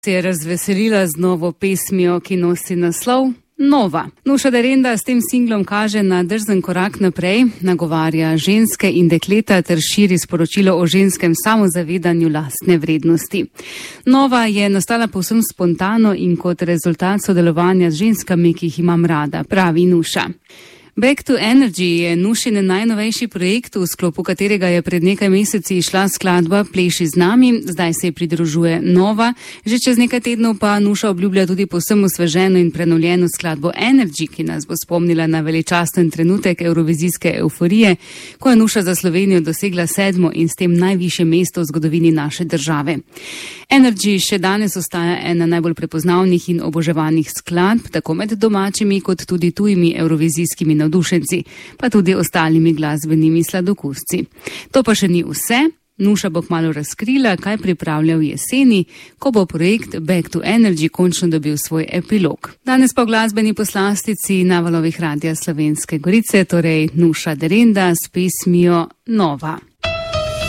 Se je razveselila z novo pesmijo, ki nosi naslov Nova. Nuša Derenda s tem singlom kaže na drzen korak naprej, nagovarja ženske in dekleta ter širi sporočilo o ženskem samozavedanju lastne vrednosti. Nova je nastala povsem spontano in kot rezultat sodelovanja z ženskami, ki jih imam rada, pravi Nuša. Back to Energy je Nušin najnovejši projekt, v sklopu katerega je pred nekaj meseci išla skladba Pleši z nami, zdaj se ji pridružuje nova, že čez nekaj tednov pa Nuša obljublja tudi povsem osveženo in prenovljeno skladbo Energy, ki nas bo spomnila na veličasten trenutek evrovizijske euforije, ko je Nuša za Slovenijo dosegla 7. in s tem najvišje mesto v zgodovini naše države. Energy še danes ostaja ena najbolj prepoznavnih in oboževanih skladb, tako med domačimi kot tudi tujimi evrovizijskimi navdušenci, pa tudi ostalimi glasbenimi sladokusci. To pa še ni vse. Nuša bo kmalu razkrila, kaj pripravlja v jeseni, ko bo projekt Back to Energy končno dobil svoj epilog. Danes pa v glasbeni poslastici na valovih Radia Slovenske Gorice, torej Nuša Derenda s pesmijo Nova.